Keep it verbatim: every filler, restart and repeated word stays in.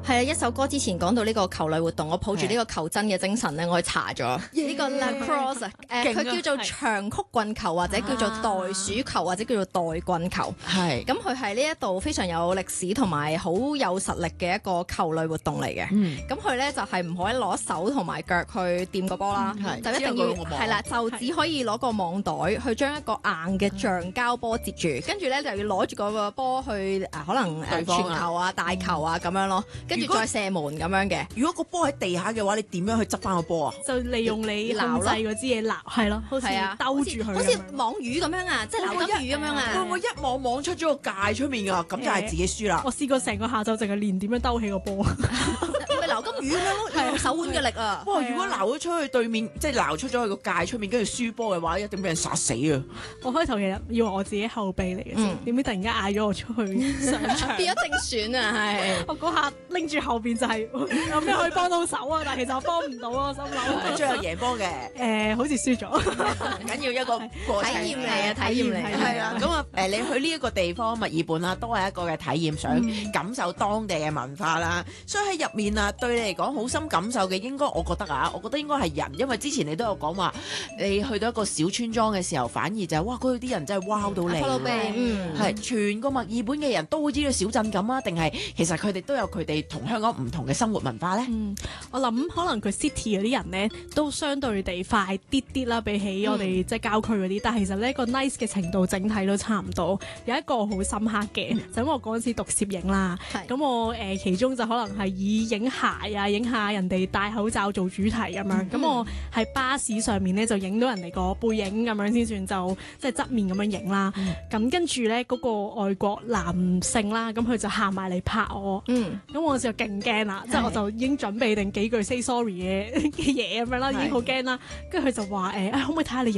係啊，一首歌之前講到呢個球類活動，我抱住呢個求真嘅精神咧，我去查咗呢個 lacrosse 誒，佢叫做長曲棍球或者叫做袋鼠球或者叫做袋棍球。係咁，佢係呢一度非常有歷史同埋好有實力嘅一個球類活動嚟嘅。咁佢咧就係唔可以攞手同埋腳去掂個波啦，就一定要係啦，就只可以攞個網袋去將一個硬嘅橡膠波接住，跟住咧就要攞住個波去啊，可能誒傳球啊、大球啊咁樣咯。跟住再射門咁樣嘅。如果個波喺地下嘅話，你點樣去執翻個波啊？就利用你控制嗰支嘢撈，係咯，好似兜住佢，好似網魚咁樣啊，即係撈金魚咁樣啊。 我一網網出咗個界出面啊，咁就係自己輸啦。 我試過成個下晝淨係練點樣兜起個波， 咪撈金魚咁樣，用手腕嘅力啊！ 哇！如果撈咗出去對面，即係撈出咗去個界出面，跟住輸波嘅話，一定俾人殺死啊！ 我開頭其實以為我自己後備嚟嘅先，點知突然間嗌咗我出去上場， 變咗正選啊！係我嗰下拎住後邊就係有咩可以幫到手啊，但係其實我幫唔到啊，心諗最後贏波嘅， 誒好似輸咗， 唔緊要一個過程體驗嚟啊，體驗嚟係啊。咁啊誒，你去呢一個地方墨爾本啦，都係一個嘅體驗，想感受當地嘅文化啦。所以喺入面啊，對你嚟講好深感受嘅，應該我覺得啊，我覺得應該係人，因為之前你都有講話，你去到一個小村莊嘅時候，反而就係哇，嗰度啲人真係 wow 到你， 嗯， 係全個墨爾本嘅人都好似呢個小鎮咁啊？定係其實佢哋都有佢哋同香港唔同嘅生活文化咧？ 嗯，我諗可能佢 city 嗰啲人咧都相對地快啲啲啦，比起我哋即係郊區嗰啲。但係其實呢個 nice 嘅程度整體都差唔多。有一個好深刻嘅，就因為我嗰陣時讀攝影啦，咁我誒其中就可能係以影鞋啊，影下人哋戴口罩做主題咁樣。咁我喺巴士上面咧就影到人哋個背影咁樣先算，就即係側面咁樣影啦。咁跟住咧嗰個外國男性啦，咁佢就行埋嚟拍我。嗯，咁我就勁驚啦，即係我就已經準備定幾句 say sorry 嘅嘅嘢咁樣啦，已經好驚啦。跟住佢就話誒，可唔可以睇下你